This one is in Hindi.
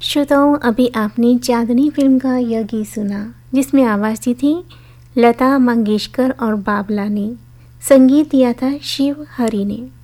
श्रोताओं, अभी आपने चांदनी फिल्म का यह गीत सुना जिसमें आवाज़ दी थी लता मंगेशकर और बाबला ने, संगीत दिया था शिव हरि ने।